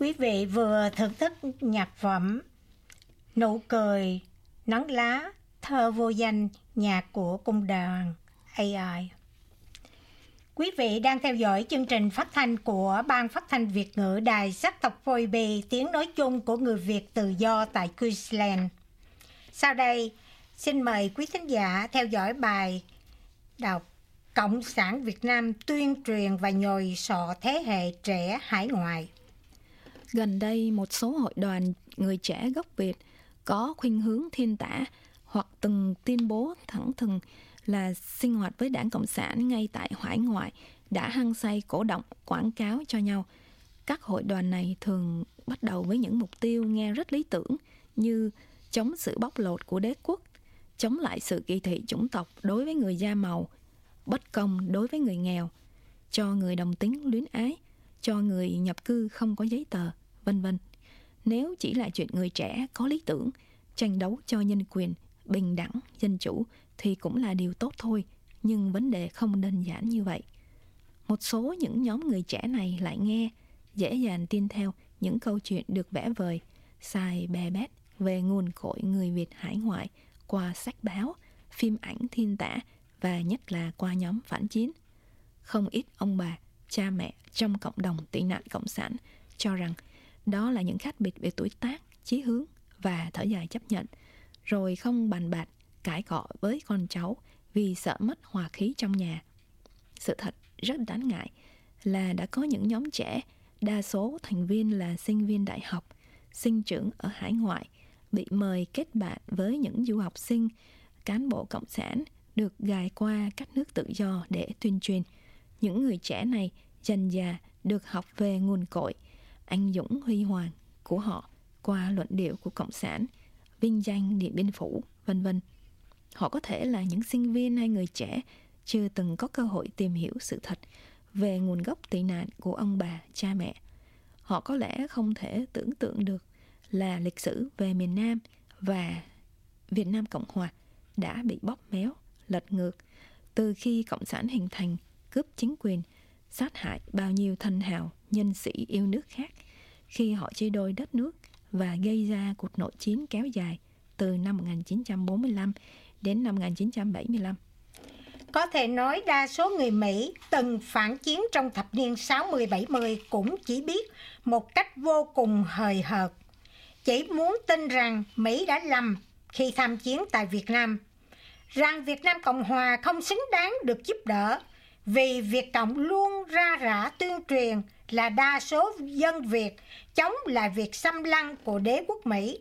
Quý vị vừa thưởng thức nhạc phẩm Nụ cười, nắng lá, thơ vô danh, nhạc của cung đoàn AI. Quý vị đang theo dõi chương trình phát thanh của Ban Phát thanh Việt ngữ Đài Sắc tộc Voibi, tiếng nói chung của người Việt tự do tại Queensland. Sau đây, xin mời quý thính giả theo dõi bài đọc Cộng sản Việt Nam tuyên truyền và nhồi sọ thế hệ trẻ hải ngoại. Gần đây, một số hội đoàn người trẻ gốc Việt có khuynh hướng thiên tả hoặc từng tuyên bố thẳng thừng là sinh hoạt với Đảng Cộng sản ngay tại hải ngoại đã hăng say cổ động quảng cáo cho nhau. Các hội đoàn này thường bắt đầu với những mục tiêu nghe rất lý tưởng như chống sự bóc lột của đế quốc, chống lại sự kỳ thị chủng tộc đối với người da màu, bất công đối với người nghèo, cho người đồng tính luyến ái, cho người nhập cư không có giấy tờ, vân vân. Nếu chỉ là chuyện người trẻ có lý tưởng, tranh đấu cho nhân quyền, bình đẳng, dân chủ thì cũng là điều tốt thôi, nhưng vấn đề không đơn giản như vậy. Một số những nhóm người trẻ này lại nghe, dễ dàng tin theo những câu chuyện được vẽ vời, xài bè bét về nguồn cội người Việt hải ngoại qua sách báo, phim ảnh thiên tả và nhất là qua nhóm phản chiến. Không ít ông bà, cha mẹ trong cộng đồng tị nạn cộng sản cho rằng đó là những khác biệt về tuổi tác, chí hướng và thở dài chấp nhận, rồi không bàn bạc, cãi cọ với con cháu vì sợ mất hòa khí trong nhà. Sự thật rất đáng ngại là đã có những nhóm trẻ, đa số thành viên là sinh viên đại học, sinh trưởng ở hải ngoại, bị mời kết bạn với những du học sinh, cán bộ cộng sản được gài qua các nước tự do để tuyên truyền. Những người trẻ này dần dà được học về nguồn cội, anh dũng huy hoàng của họ qua luận điệu của Cộng sản, vinh danh Điện Biên Phủ, vân vân. Họ có thể là những sinh viên hay người trẻ chưa từng có cơ hội tìm hiểu sự thật về nguồn gốc tị nạn của ông bà, cha mẹ. Họ có lẽ không thể tưởng tượng được là lịch sử về miền Nam và Việt Nam Cộng Hòa đã bị bóp méo, lật ngược từ khi Cộng sản hình thành, cướp chính quyền, sát hại bao nhiêu thân hào, nhân sĩ yêu nước khác khi họ chia đôi đất nước và gây ra cuộc nội chiến kéo dài từ năm 1945 đến năm 1975. Có thể nói đa số người Mỹ từng phản chiến trong thập niên 60-70 cũng chỉ biết một cách vô cùng hời hợt. Chỉ muốn tin rằng Mỹ đã lầm khi tham chiến tại Việt Nam, rằng Việt Nam Cộng Hòa không xứng đáng được giúp đỡ, vì Việt Cộng luôn ra rã tuyên truyền là đa số dân Việt chống lại việc xâm lăng của đế quốc Mỹ.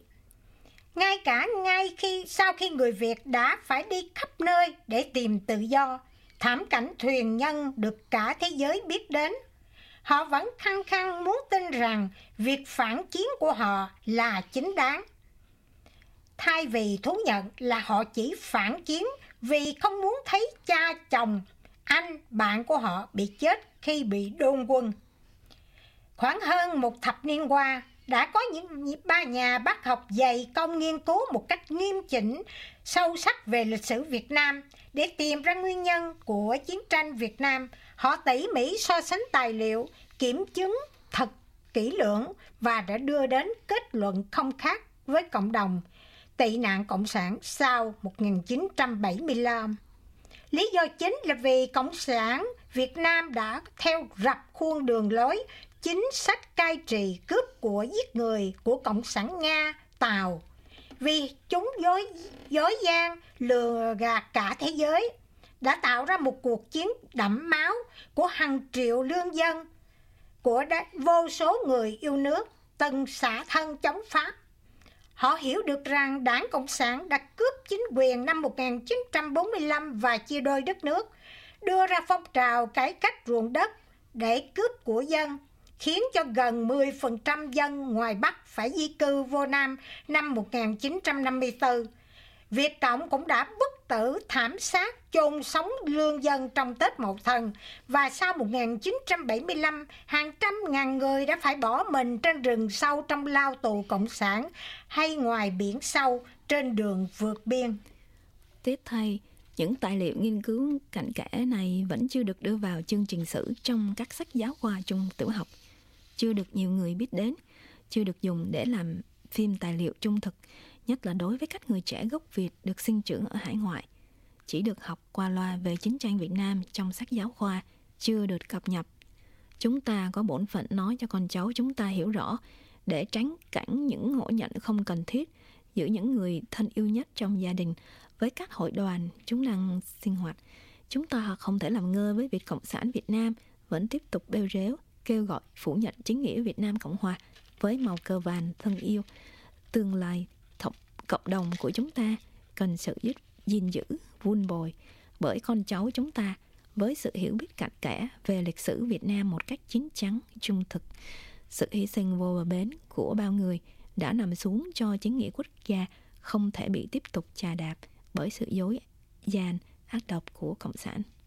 Ngay sau khi người Việt đã phải đi khắp nơi để tìm tự do, thảm cảnh thuyền nhân được cả thế giới biết đến, họ vẫn khăng khăng muốn tin rằng việc phản chiến của họ là chính đáng. Thay vì thú nhận là họ chỉ phản chiến vì không muốn thấy cha chồng, anh, bạn của họ bị chết khi bị đôn quân. Khoảng hơn một thập niên qua, đã có những ba nhà bác học dày công nghiên cứu một cách nghiêm chỉnh, sâu sắc về lịch sử Việt Nam để tìm ra nguyên nhân của chiến tranh Việt Nam. Họ tỉ mỉ so sánh tài liệu, kiểm chứng thật kỹ lưỡng và đã đưa đến kết luận không khác với cộng đồng tị nạn cộng sản sau 1975. Lý do chính là vì Cộng sản Việt Nam đã theo rập khuôn đường lối chính sách cai trị cướp của giết người của Cộng sản Nga, Tàu, vì chúng dối gian lừa gạt cả thế giới, đã tạo ra một cuộc chiến đẫm máu của hàng triệu lương dân, của vô số người yêu nước từng xả thân chống Pháp. Họ hiểu được rằng Đảng Cộng sản đã cướp chính quyền năm 1945 và chia đôi đất nước, đưa ra phong trào cải cách ruộng đất để cướp của dân, khiến cho gần 10% dân ngoài Bắc phải di cư vô Nam năm 1954. Việt Cộng cũng đã bức tử thảm sát chôn sống lương dân trong Tết Mậu Thân, và sau 1975, hàng trăm ngàn người đã phải bỏ mình trên rừng sâu trong lao tù cộng sản hay ngoài biển sâu trên đường vượt biên. Tiếc thay, những tài liệu nghiên cứu cặn kẽ này vẫn chưa được đưa vào chương trình sử trong các sách giáo khoa trung tiểu học. chưa được nhiều người biết đến, chưa được dùng để làm phim tài liệu trung thực, nhất là đối với các người trẻ gốc Việt được sinh trưởng ở hải ngoại. Chỉ được học qua loa về chiến tranh Việt Nam trong sách giáo khoa, chưa được cập nhật. Chúng ta có bổn phận nói cho con cháu chúng ta hiểu rõ, để tránh cảnh những hổ nhận không cần thiết giữa những người thân yêu nhất trong gia đình với các hội đoàn chúng đang sinh hoạt. Chúng ta không thể làm ngơ với việc Cộng sản Việt Nam vẫn tiếp tục bêu rếu, kêu gọi phủ nhận chính nghĩa Việt Nam Cộng Hòa với màu cờ vàng thân yêu. Tương lai cộng đồng của chúng ta cần sự gìn giữ, vun bồi bởi con cháu chúng ta với sự hiểu biết cặn kẽ về lịch sử Việt Nam một cách chín chắn, trung thực. Sự hy sinh vô bờ bến của bao người đã nằm xuống cho chính nghĩa quốc gia không thể bị tiếp tục chà đạp bởi sự dối gian, ác độc của Cộng sản.